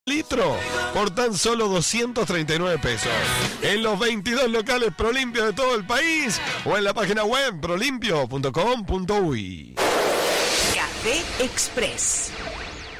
litro por tan solo 239 pesos. En los 22 locales Prolimpio de todo el país o en la página web prolimpio.com.uy. Café Express.